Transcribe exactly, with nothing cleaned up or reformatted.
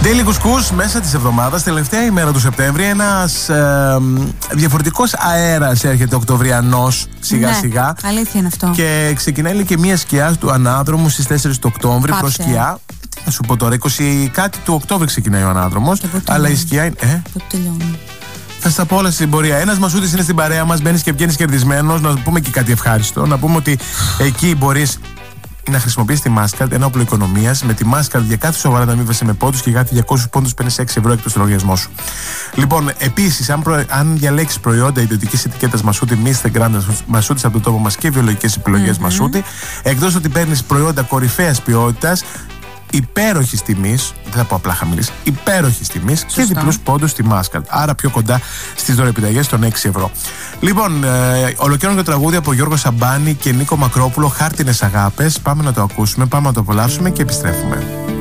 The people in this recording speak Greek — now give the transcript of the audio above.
Daily Couscous μέσα της εβδομάδας, τελευταία ημέρα του Σεπτέμβρη. Ένας ε, διαφορετικός αέρας έρχεται οκτωβριανός σιγά ναι, σιγά. Αλήθεια είναι αυτό. Και ξεκινάει και μία σκιά του ανάδρομου στις τέσσερις του Οκτώβρη προς σκιά. Θα σου πω τώρα, είκοσι κάτι του Οκτώβρη ξεκινάει ο ανάδρομος. Αλλά η σκιά είναι. Ε? Πότε τελειώνει. Θα στα πω όλα στην πορεία. Ένας Μασούτης είναι στην παρέα μας, μπαίνεις και βγαίνεις κερδισμένος. Να πούμε και κάτι ευχάριστο. Να πούμε ότι εκεί μπορείς να χρησιμοποιείς τη Mastercard, ένα όπλο οικονομίας. Με τη Mastercard για κάθε σοβαρά ανταμείβαση με πόντους και κάθε διακόσιους πόντους παίρνεις έξι ευρώ εκτός του λογαριασμό σου. Λοιπόν, επίσης, αν, προ... αν διαλέξεις προϊόντα ιδιωτικής ετικέτας Μασούτη, Mister Grand Μασούτης από το τόπο μας και βιολογικές επιλογές mm-hmm. Μασούτη, εκτός ότι παίρνεις προϊόντα κορυφαίας ποιότητας, υπέροχης τιμής, δεν θα πω απλά χαμηλής, υπέροχης τιμής και διπλούς πόντους στη Mastercard. Άρα πιο κοντά στις δωρεπιταγές των έξι ευρώ. Λοιπόν, ε, ολοκληρώνω το τραγούδι από Γιώργο Σαμπάνη και Νίκο Μακρόπουλο, Χάρτινες Αγάπες. Πάμε να το ακούσουμε, πάμε να το απολαύσουμε και επιστρέφουμε.